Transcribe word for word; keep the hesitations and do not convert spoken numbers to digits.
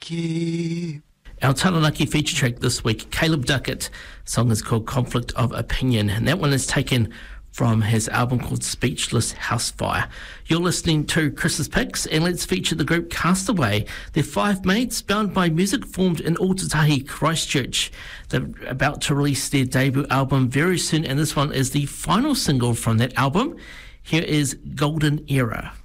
Taranaki. Our Taranaki feature track this week, Caleb Duckett. Song is called Conflict of Opinion, and that one is taken from his album called Speechless Housefire. You're listening to Chris's Picks, and let's feature the group Castaway. They're five mates bound by music formed in Ōtautahi, Christchurch. They're about to release their debut album very soon, and this one is the final single from that album. Here is Golden Era.